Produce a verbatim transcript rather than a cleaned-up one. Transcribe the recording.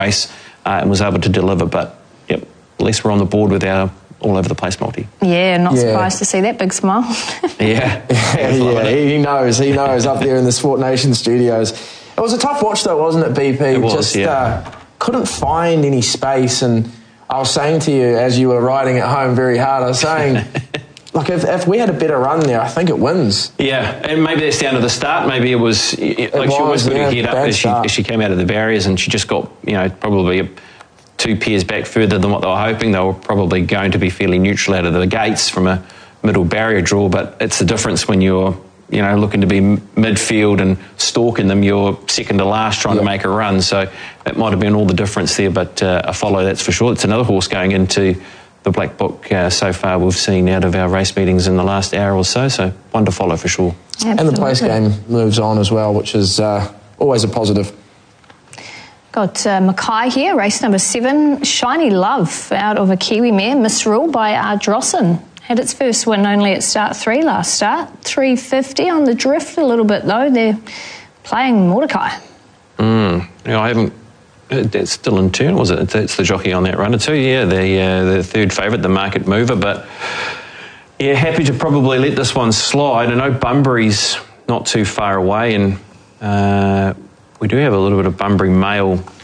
race uh, and was able to deliver. But yep, at least we're on the board with our all over the place multi. Yeah, not Yeah. surprised to see that big smile. Yeah, yeah, yeah, he knows, he knows up there in the Sport Nation studios. It was a tough watch though, wasn't it, B P? It was, Just yeah. uh, couldn't find any space, and I was saying to you as you were riding at home very hard, I was saying, like if, if we had a better run there, I think it wins. Yeah, and maybe that's down to the start. Maybe it was like it she almost was, got yeah, her head up bad as she, start. as she came out of the barriers, and she just got, you know, probably two pairs back further than what they were hoping. They were probably going to be fairly neutral out of the gates from a middle barrier draw, but it's the difference when you're, you know, looking to be midfield and stalking them. You're second to last trying Yeah. to make a run, so it might have been all the difference there, but uh, a follow, that's for sure. It's another horse going into the Black Book uh, so far we've seen out of our race meetings in the last hour or so, so one to follow for sure. Absolutely. And the place game moves on as well, which is uh, always a positive. Got uh, Mackay here, race number seven, Shiny Love, out of a Kiwi mare, Misrule by Ardrossan. Had its first win only at start three last start. three fifty on the drift a little bit though. They're playing Mordecai. Mm. Yeah, I haven't. It's still in turn, was it? It's the jockey on that runner too. Yeah, the uh, the third favourite, the market mover. But yeah, happy to probably let this one slide. I know Bunbury's not too far away, and uh, we do have a little bit of Bunbury mail